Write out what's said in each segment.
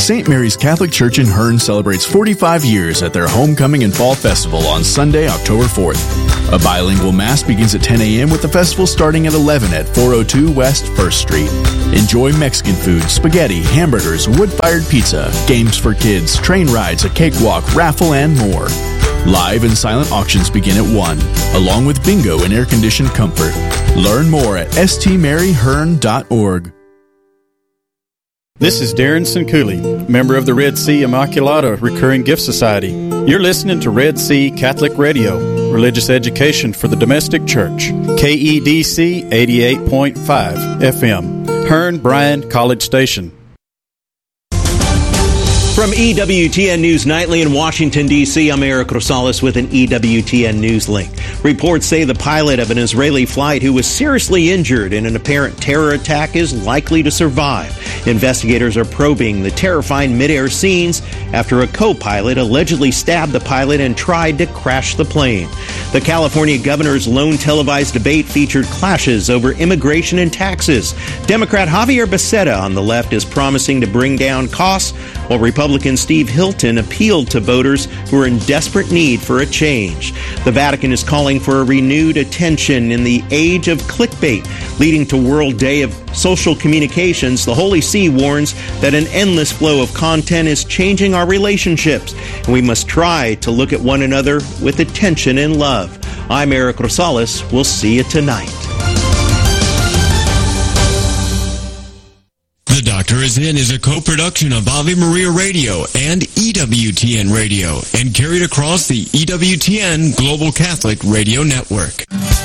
St. Mary's Catholic Church in Hearn celebrates 45 years at their Homecoming and Fall Festival on Sunday, October 4th. A bilingual Mass begins at 10 a.m. with the festival starting at 11 at 402 West 1st Street. Enjoy Mexican food, spaghetti, hamburgers, wood-fired pizza, games for kids, train rides, a cakewalk, raffle, and more. Live and silent auctions begin at 1, along with bingo and air-conditioned comfort. Learn more at stmaryhearn.org. This is Darren Sincooley, member of the Red Sea Immaculata Recurring Gift Society. You're listening to Red Sea Catholic Radio, religious education for the domestic church. KEDC 88.5 FM, Hearn Bryan College Station. From EWTN News Nightly in Washington, D.C., I'm Eric Rosales with an EWTN News link. Reports say the pilot of an Israeli flight who was seriously injured in an apparent terror attack is likely to survive. Investigators are probing the terrifying midair scenes after a co-pilot allegedly stabbed the pilot and tried to crash the plane. The California governor's lone televised debate featured clashes over immigration and taxes. Democrat Javier Becerra on the left is promising to bring down costs, while Republican Steve Hilton appealed to voters who are in desperate need for a change. The Vatican is calling for a renewed attention in the age of clickbait, leading to World Day of Social Communications. The Holy See warns that an endless flow of content is changing our relationships, and we must try to look at one another with attention and love. I'm Eric Rosales. We'll see you tonight. The Doctor Is In is a co-production of Ave Maria Radio and EWTN Radio and carried across the EWTN Global Catholic Radio Network.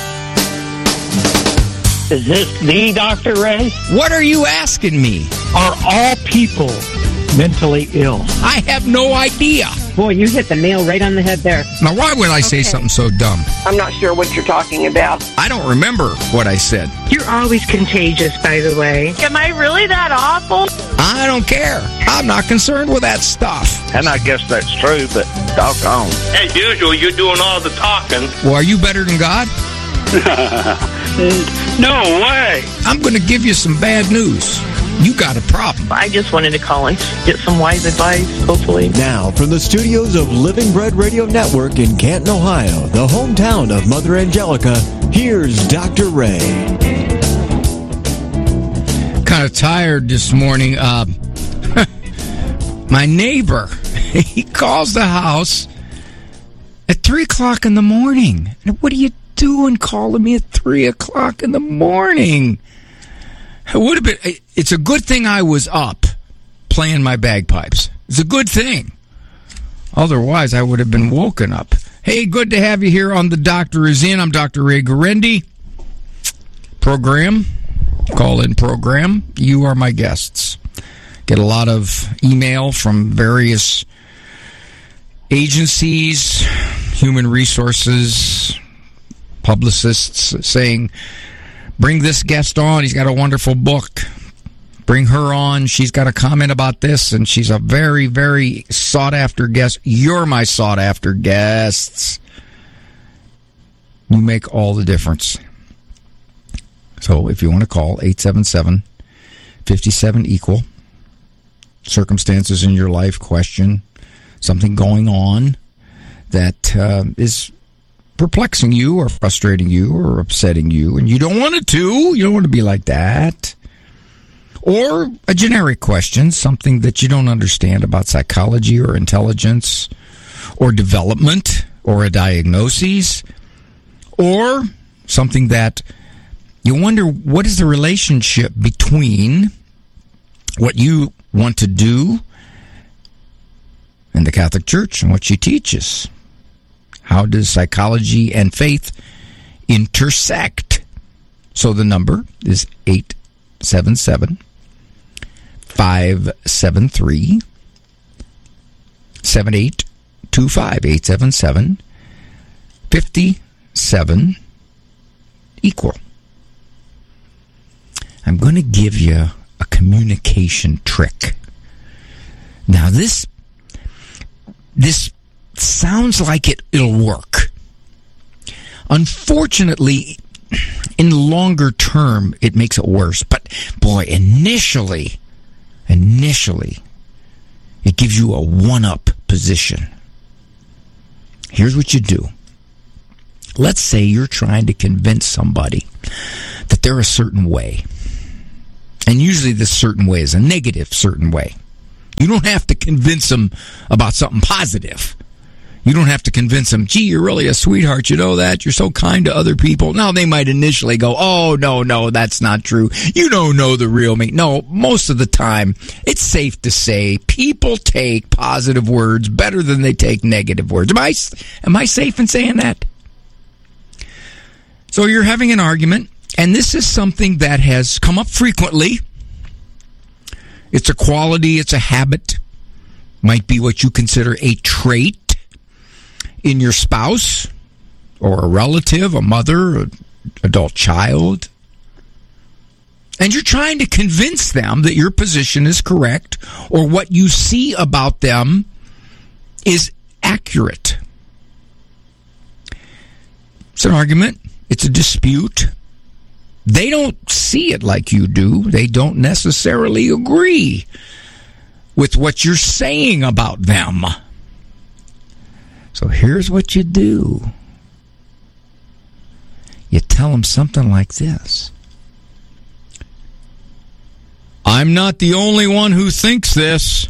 Is this the Dr. Ray? What are you asking me? Are all people mentally ill? I have no idea. Boy, you hit the nail right on the head there. Now, why would I say something so dumb? I'm not sure what you're talking about. I don't remember what I said. You're always contagious, by the way. Am I really that awful? I don't care. I'm not concerned with that stuff. And I guess that's true, but doggone. As usual, you're doing all the talking. Well, are you better than God? No way. I'm going to give you some bad news. You got a problem. I just wanted to call and get some wise advice, hopefully. Now, from the studios of Living Bread Radio Network in Canton, Ohio, the hometown of Mother Angelica, here's Dr. Ray. Kind of tired this morning. My neighbor, he calls the house at 3 o'clock in the morning. What are you doing calling me at 3 o'clock in the morning? It would have been. It's a good thing I was up playing my bagpipes. It's a good thing. Otherwise, I would have been woken up. Hey, good to have you here on The Doctor Is In. I'm Dr. Ray Guarendi. Program, call-in program. You are my guests. Get a lot of email from various agencies, human resources, publicists saying, bring this guest on. He's got a wonderful book. Bring her on. She's got a comment about this, and she's a very, very sought-after guest. You're my sought-after guests. You make all the difference. So if you want to call, 877-57-EQUAL. Circumstances in your life, question, something going on that is perplexing you or frustrating you or upsetting you, and you don't want it to. You don't want to be like that. Or a generic question, something that you don't understand about psychology or intelligence or development or a diagnosis, or something that you wonder, what is the relationship between what you want to do and the Catholic Church and what she teaches? How does psychology and faith intersect? So the number is 877-573-77-EQUAL. 877-57-EQUAL. I'm going to give you a communication trick. Now, this sounds like it'll work. Unfortunately, in the longer term, it makes it worse. But, boy, initially, It gives you a one-up position. Here's what you do. Let's say you're trying to convince somebody that they're a certain way. And usually this certain way is a negative certain way. You don't have to convince them about something positive. You don't have to convince them, gee, you're really a sweetheart, you know that? You're so kind to other people. Now, they might initially go, oh, no, that's not true. You don't know the real me. No, most of the time, it's safe to say people take positive words better than they take negative words. Am I safe in saying that? So you're having an argument, and this is something that has come up frequently. It's a quality, it's a habit, might be what you consider a trait in your spouse or a relative, a mother, an adult child. And you're trying to convince them that your position is correct or what you see about them is accurate. It's an argument. It's a dispute. They don't see it like you do. They don't necessarily agree with what you're saying about them. So here's what you do. You tell them something like this. I'm not the only one who thinks this.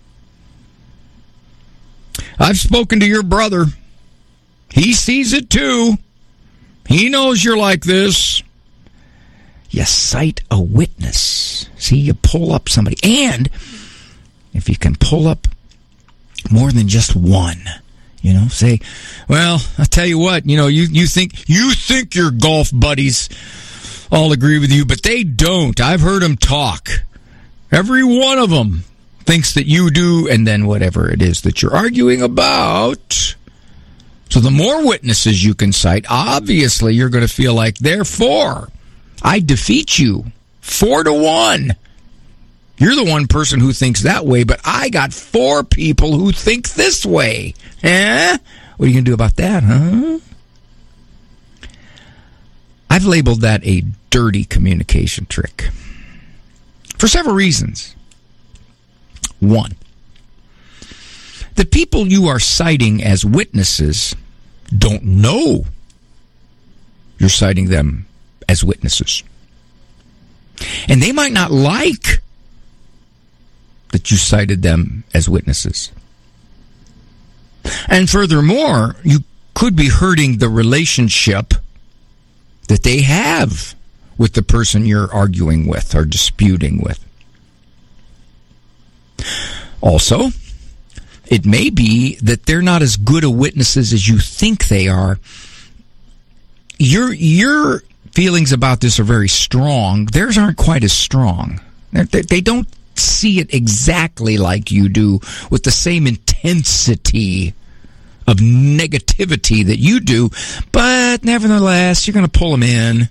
I've spoken to your brother. He sees it too. He knows you're like this. You cite a witness. See, you pull up somebody. And if you can pull up more than just one, say, well, I'll tell you what, you think your golf buddies all agree with you, but they don't. I've heard them talk. Every one of them thinks that you do, and then whatever it is that you're arguing about. So the more witnesses you can cite, obviously you're going to feel like, therefore, I defeat you 4-1. You're the one person who thinks that way, but I got 4 people who think this way. What are you going to do about that, huh? I've labeled that a dirty communication trick for several reasons. 1, the people you are citing as witnesses don't know you're citing them as witnesses. And they might not like that you cited them as witnesses. And furthermore, you could be hurting the relationship that they have with the person you're arguing with or disputing with. Also, it may be that they're not as good a witnesses as you think they are. Your feelings about this are very strong. Theirs aren't quite as strong. They don't see it exactly like you do with the same intensity of negativity that you do, but nevertheless, you're going to pull them in.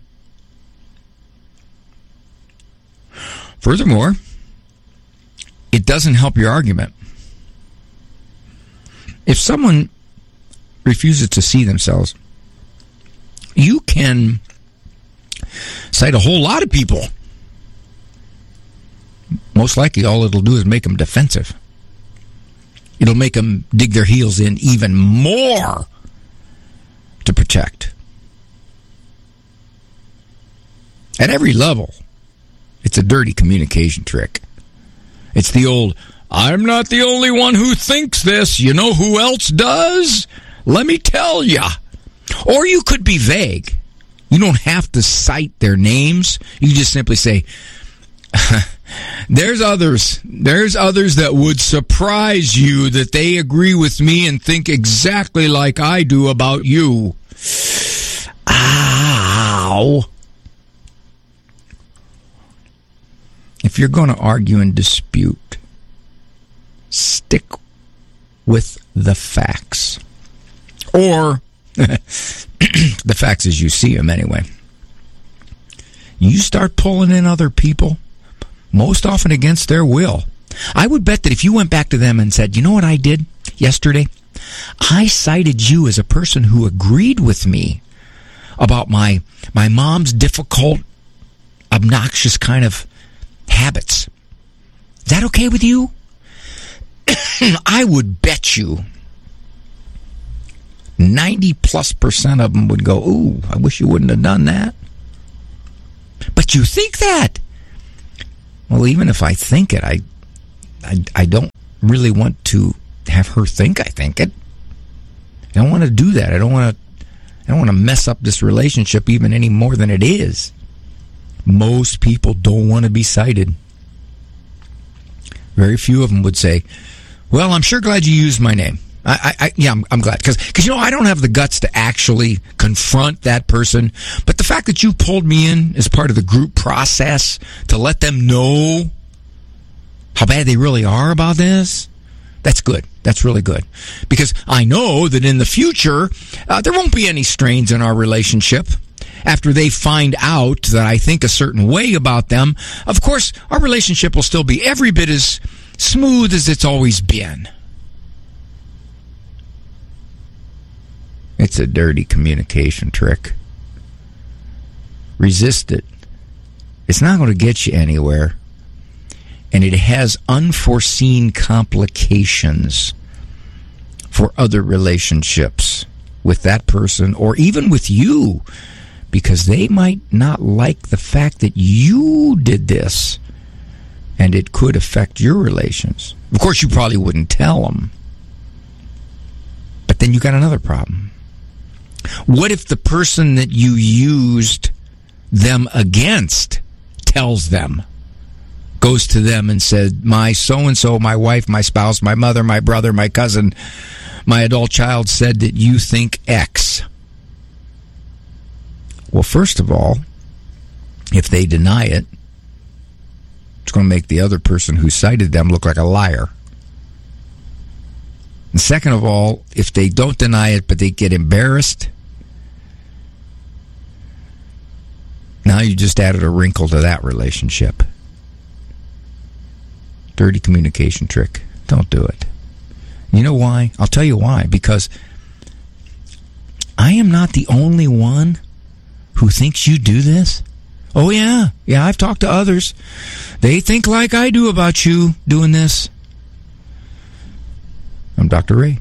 Furthermore, it doesn't help your argument. If someone refuses to see themselves, you can cite a whole lot of people. Most likely, all it'll do is make them defensive. It'll make them dig their heels in even more to protect. At every level, it's a dirty communication trick. It's the old, I'm not the only one who thinks this. You know who else does? Let me tell you. Or you could be vague. You don't have to cite their names. You just simply say, there's others that would surprise you that they agree with me and think exactly like I do about you. Ow. If you're going to argue and dispute, stick with the facts. Or the facts as you see them anyway. You start pulling in other people, most often against their will. I would bet that if you went back to them and said, you know what I did yesterday? I cited you as a person who agreed with me about my mom's difficult, obnoxious kind of habits. Is that okay with you? I would bet you 90+% of them would go, ooh, I wish you wouldn't have done that. But you think that. Well, even if I think it, I don't really want to have her think I think it. I don't want to do that. I don't want to mess up this relationship even any more than it is. Most people don't want to be cited. Very few of them would say, well, I'm sure glad you used my name. I'm glad. Because, I don't have the guts to actually confront that person. But the fact that you pulled me in as part of the group process to let them know how bad they really are about this, that's good. That's really good. Because I know that in the future, there won't be any strains in our relationship. After they find out that I think a certain way about them, of course, our relationship will still be every bit as smooth as it's always been. It's a dirty communication trick. Resist it. It's not going to get you anywhere. And it has unforeseen complications for other relationships with that person or even with you, because they might not like the fact that you did this, and it could affect your relations. Of course, you probably wouldn't tell them. But then you got another problem. What if the person that you used them against tells them, goes to them and said, my so-and-so, my wife, my spouse, my mother, my brother, my cousin, my adult child said that you think X? Well, first of all, if they deny it, it's going to make the other person who cited them look like a liar. And second of all, if they don't deny it but they get embarrassed, now you just added a wrinkle to that relationship. Dirty communication trick. Don't do it. You know why? I'll tell you why. Because I am not the only one who thinks you do this. Oh, yeah. Yeah, I've talked to others. They think like I do about you doing this. I'm Dr. Ray.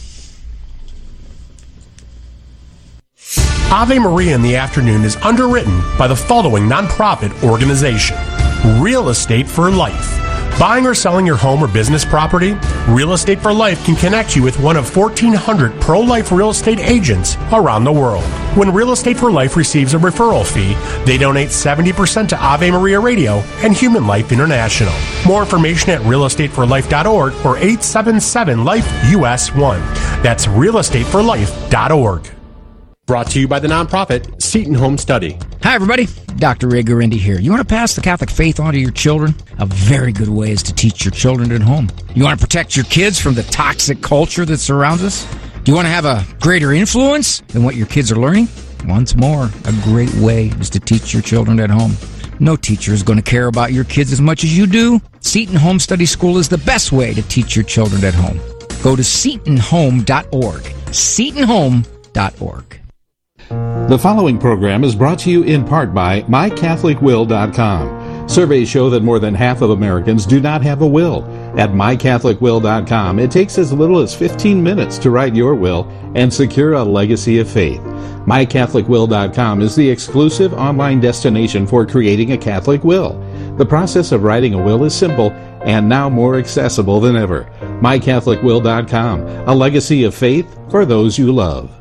Ave Maria in the Afternoon is underwritten by the following nonprofit organization: Real Estate for Life. Buying or selling your home or business property? Real Estate for Life can connect you with one of 1,400 pro-life real estate agents around the world. When Real Estate for Life receives a referral fee, they donate 70% to Ave Maria Radio and Human Life International. More information at realestateforlife.org or 877-LIFE-US1. That's realestateforlife.org. Brought to you by the nonprofit Seton Home Study. Hi, everybody. Dr. Ray Guarendi here. You want to pass the Catholic faith on to your children? A very good way is to teach your children at home. You want to protect your kids from the toxic culture that surrounds us? Do you want to have a greater influence than what your kids are learning? Once more, a great way is to teach your children at home. No teacher is going to care about your kids as much as you do. Seton Home Study School is the best way to teach your children at home. Go to setonhome.org. setonhome.org. The following program is brought to you in part by MyCatholicWill.com. Surveys show that more than half of Americans do not have a will. At MyCatholicWill.com, it takes as little as 15 minutes to write your will and secure a legacy of faith. MyCatholicWill.com is the exclusive online destination for creating a Catholic will. The process of writing a will is simple and now more accessible than ever. MyCatholicWill.com, a legacy of faith for those you love.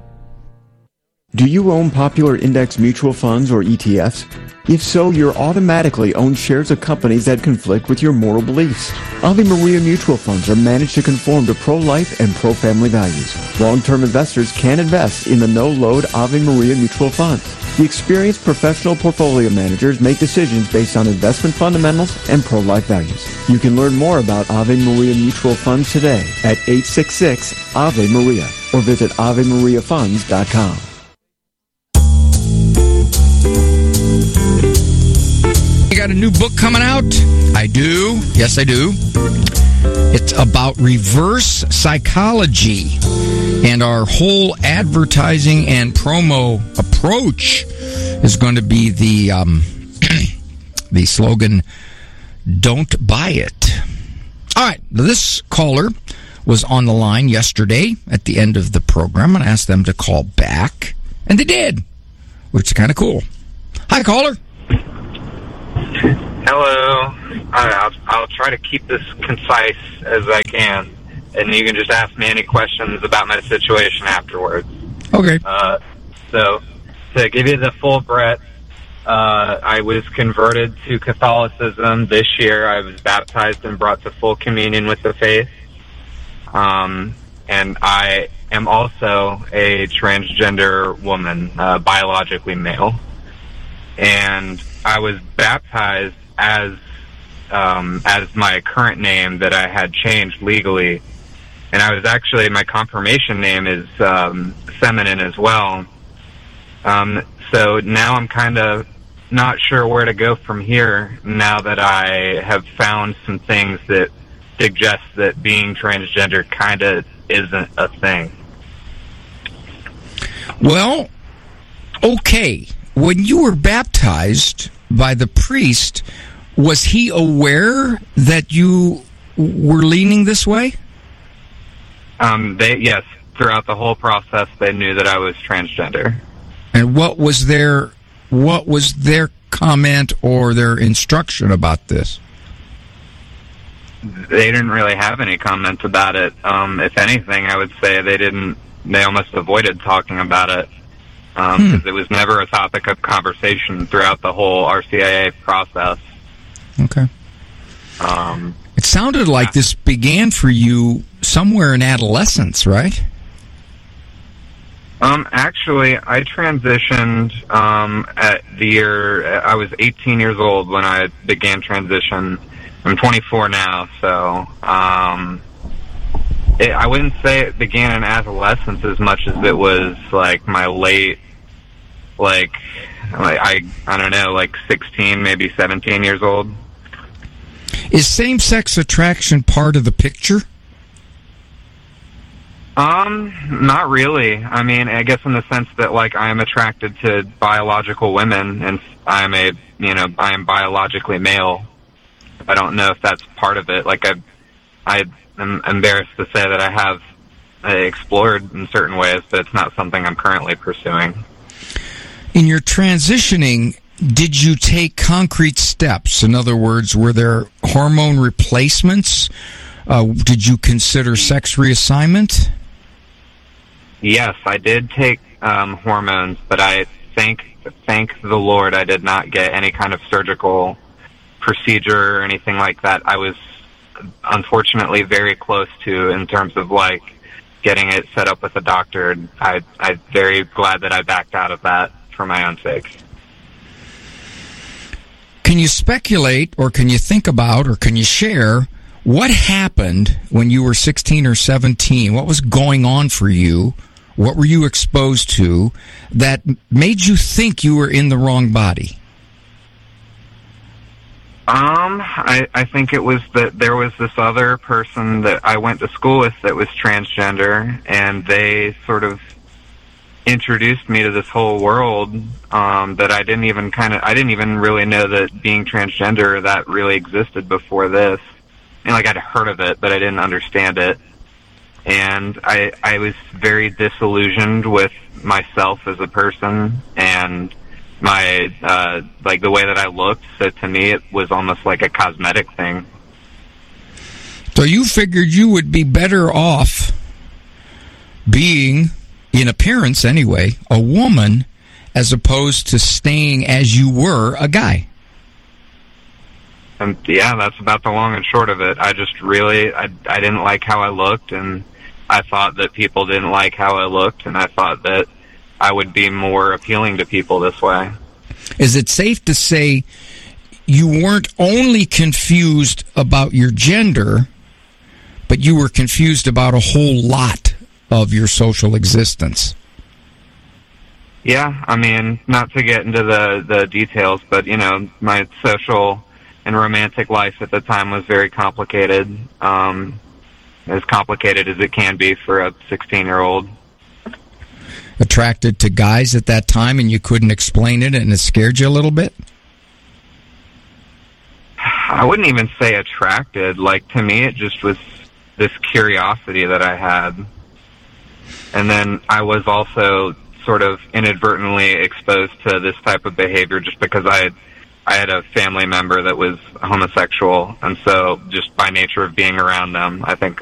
Do you own popular index mutual funds or ETFs? If so, you're automatically own shares of companies that conflict with your moral beliefs. Ave Maria mutual funds are managed to conform to pro-life and pro-family values. Long-term investors can invest in the no-load Ave Maria mutual funds. The experienced professional portfolio managers make decisions based on investment fundamentals and pro-life values. You can learn more about Ave Maria mutual funds today at 866-AVE-MARIA or visit AveMariaFunds.com. You got a new book coming out? I do. Yes, I do. It's about reverse psychology. And our whole advertising and promo approach is going to be the the slogan, "Don't buy it." All right. This caller was on the line yesterday at the end of the program and asked them to call back, and they did, which is kind of cool. Hi, caller. Hello. I'll try to keep this concise as I can, and you can just ask me any questions about my situation afterwards. Okay. So, to give you the full breadth, I was converted to Catholicism this year. I was baptized and brought to full communion with the faith. And I am also a transgender woman, biologically male. And I was baptized as my current name that I had changed legally. And I was actually, my confirmation name is feminine as well. So now I'm kind of not sure where to go from here now that I have found some things that suggest that being transgender kind of isn't a thing. Well, okay. When you were baptized by the priest, was he aware that you were leaning this way? Yes, throughout the whole process, they knew that I was transgender. And what was their comment or their instruction about this? They didn't really have any comments about it. If anything, I would say they almost avoided talking about it because it was never a topic of conversation throughout the whole RCIA process. Okay. It sounded like this began for you somewhere in adolescence, right? Actually, I transitioned at the year, I was 18 years old when I began transition. I'm 24 now, so I wouldn't say it began in adolescence as much as it was like my late, I don't know, like 16, maybe 17 years old. Is same-sex attraction part of the picture? Not really. I mean, I guess in the sense that, like, I am attracted to biological women, and I am biologically male. I don't know if that's part of it. Like, I'm embarrassed to say that I have explored in certain ways, but it's not something I'm currently pursuing. In your transitioning, did you take concrete steps? In other words, were there hormone replacements? Did you consider sex reassignment? Yes, I did take hormones, but I thank the Lord I did not get any kind of surgical procedure or anything like that. I was unfortunately very close to in terms of like getting it set up with a doctor. I'm very glad that I backed out of that for my own sake. Can you speculate, or can you think about, or can you share what happened when you were 16 or 17? What was going on for you? What were you exposed to that made you think you were in the wrong body? I think it was that there was this other person that I went to school with that was transgender, and they sort of introduced me to this whole world that I didn't even really know that being transgender that really existed before this. And like I'd heard of it, but I didn't understand it. And I was very disillusioned with myself as a person and my like the way that I looked. So to me, it was almost like a cosmetic thing. So you figured you would be better off being, in appearance anyway, a woman as opposed to staying as you were, a guy. And yeah, that's about the long and short of it. I just really, I didn't like how I looked, and I thought that people didn't like how I looked, and I thought that I would be more appealing to people this way. Is it safe to say you weren't only confused about your gender, but you were confused about a whole lot of your social existence? Yeah, I mean, not to get into the details, but, you know, my social and romantic life at the time was very complicated, as complicated as it can be for a 16-year-old. Attracted to guys at that time, and you couldn't explain it, and it scared you a little bit? I wouldn't even say attracted. Like, to me, it just was this curiosity that I had. And then I was also sort of inadvertently exposed to this type of behavior just because I had a family member that was homosexual, and so just by nature of being around them, I think